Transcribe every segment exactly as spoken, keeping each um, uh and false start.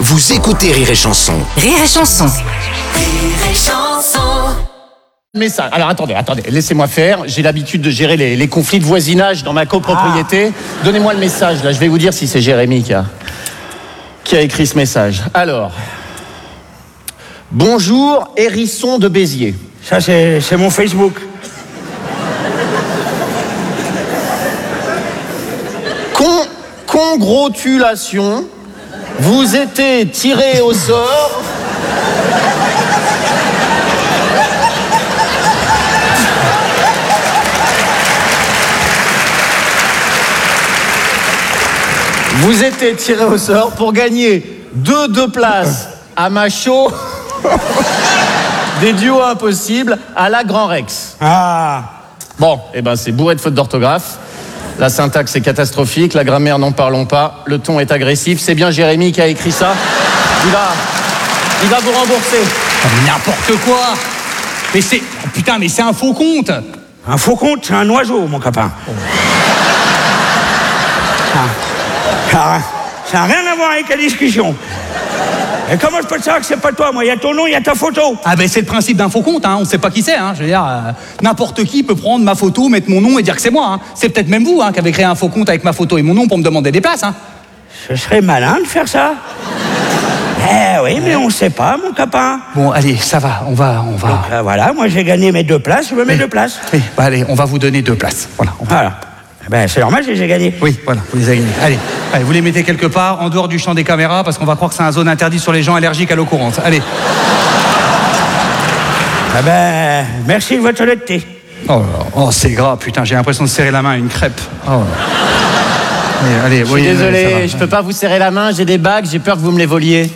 Vous écoutez Rire et Chanson. Rire et Chanson. Rire et Chanson. Message. Alors attendez, attendez, laissez-moi faire. J'ai l'habitude de gérer les, les conflits de voisinage dans ma copropriété. Ah. Donnez-moi le message, là, je vais vous dire si c'est Jérémy qui a, qui a écrit ce message. Alors, bonjour, hérisson de Béziers. Ça, c'est, c'est mon Facebook. Con, congratulations, vous étiez tiré au sort. Vous étiez tiré au sort pour gagner deux deux places à Machaut des duos impossibles à la Grand Rex. Ah. Bon, eh ben c'est bourré de fautes d'orthographe. La syntaxe est catastrophique, la grammaire n'en parlons pas, le ton est agressif. C'est bien Jérémy qui a écrit ça. Il va, il va vous rembourser. N'importe quoi. Mais c'est... oh, putain, mais c'est un faux compte. Un faux compte, c'est un oiseau, mon copain. Oh. Ah. Ah. Ça n'a rien à voir avec la discussion. Et comment je peux te savoir que c'est pas toi, moi? Il y a ton nom, il y a ta photo. Ah ben c'est le principe d'un faux compte, hein. On ne sait pas qui c'est, hein. Je veux dire, euh, n'importe qui peut prendre ma photo, mettre mon nom et dire que c'est moi, hein. C'est peut-être même vous, hein, qui avez créé un faux compte avec ma photo et mon nom pour me demander des places, hein. Ce serait malin de faire ça. Eh oui, mais on ne sait pas, mon copain. Bon, allez, ça va, on va... on va... Donc euh, voilà, moi j'ai gagné mes deux places, je veux mes oui. deux places. Oui, bah allez, on va vous donner deux places. Voilà. On va... Voilà. Ben, c'est normal, j'ai gagné. Oui, voilà, vous les avez gagnés. Allez, allez, vous les mettez quelque part, en dehors du champ des caméras, parce qu'on va croire que c'est un zone interdite sur les gens allergiques à l'eau courante. Allez. Ah ben, merci de votre honnêteté. Oh, oh c'est gras, putain, j'ai l'impression de serrer la main à une crêpe. Oh. Allez, allez, Je suis oui, désolé, allez, je peux pas vous serrer la main, j'ai des bagues, j'ai peur que vous me les voliez.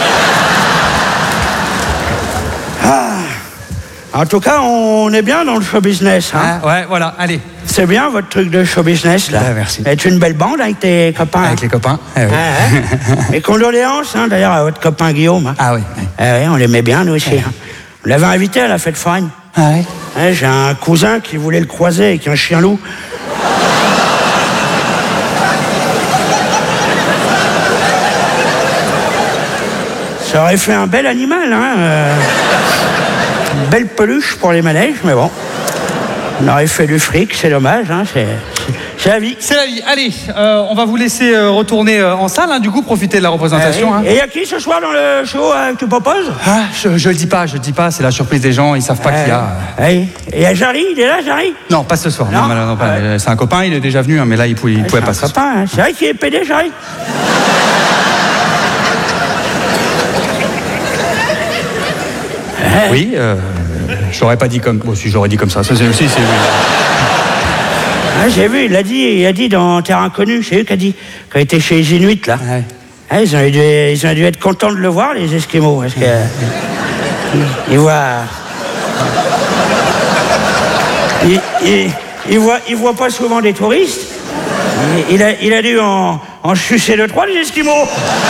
Ah. En tout cas, on est bien dans le show business, hein. Ah, ouais, voilà, allez. C'est bien votre truc de show business, là. Ah, merci. Êtes une belle bande avec tes copains. Avec les copains. Eh oui. Ah, hein. Mes condoléances, hein, d'ailleurs, à votre copain Guillaume. Hein. Ah oui. oui. Ah, oui, on l'aimait bien, nous aussi. Hein. On l'avait invité à la fête foraine. Ah oui. Hein, j'ai un cousin qui voulait le croiser avec un chien loup. Ça aurait fait un bel animal, hein. Euh... Une belle peluche pour les manèges, mais bon. On aurait fait du fric, c'est dommage, hein. C'est, c'est, c'est la vie. C'est la vie. Allez, euh, on va vous laisser euh, retourner euh, en salle, hein, du coup, profiter de la représentation. Ah, hein. Et il y a qui ce soir dans le show euh, que tu proposes? Ah, je, je le dis pas, je le dis pas, c'est la surprise des gens, ils savent pas Ah, qu'il y a. ah, et il y a Jarry, il est là, Jarry? Non, pas ce soir. Non. Non, non, non, pas, Ah ouais. euh, c'est un copain, il est déjà venu, hein, mais là, il pouvait, il pouvait pas. C'est un copain, hein. C'est vrai qu'il est pédé, Jarry? Oui, euh, je l'aurais pas dit comme. Bon, si j'aurais dit comme ça, ça c'est aussi. C'est... Ah, j'ai vu, il a dit, il a dit dans Terre Inconnue, c'est eux qui a dit, quand il était chez les Inuits, là. Ouais. Ah, ils, ont dû, ils ont dû être contents de le voir, les Esquimaux, parce que. ils, ils voient. Ils, ils, ils voient, ils voient pas souvent des touristes. Il, il, a, il a dû en, en sucer deux, trois, les Esquimaux.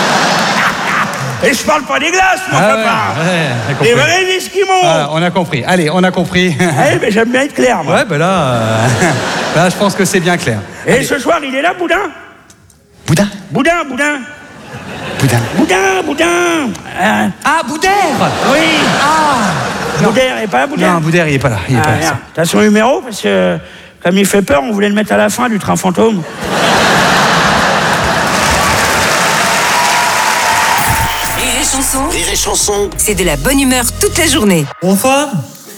Et je parle pas des glaces, mon Ah, copain. ouais, ouais, Des vrais Esquimaux. Voilà, on a compris. Allez, on a compris. Ah, mais j'aime bien être clair, moi. Ouais, ben là, euh, là, je pense que c'est bien clair. Et Allez. ce soir, il est là, Boudin? Boudin Boudin, Boudin. Boudin. Boudin, Boudin. Euh, Ah, Boudère. oui. Ah Boudère, et pas Boudin? Non, Boudère, il est pas là. Il est Ah, pas là. merde. T'as son numéro? Parce que, comme il fait peur, on voulait le mettre à la fin du train fantôme. Rire et Chanson. Rire et Chanson. C'est de la bonne humeur toute la journée. Bonsoir.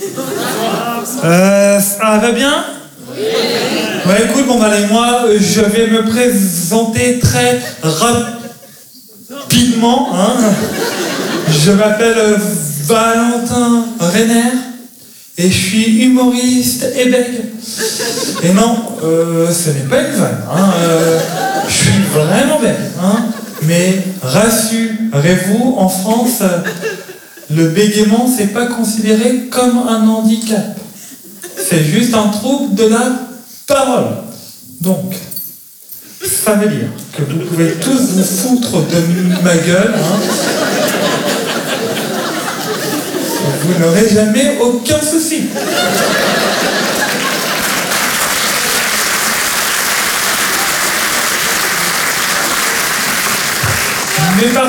Euh, ça va bien? Oui. Ouais, écoute, bon, bah, allez, moi, je vais me présenter très rapidement. Hein. Je m'appelle Valentin Renner et je suis humoriste et bègue. Et non, euh, ce n'est pas une vanne. Hein. Euh, je suis vraiment bête. Hein. Mais rassurez-vous, en France, le bégaiement, c'est pas considéré comme un handicap. C'est juste un trouble de la parole. Donc, ça veut dire que vous pouvez tous vous foutre de ma gueule. Hein. Vous n'aurez jamais aucun souci. Mais par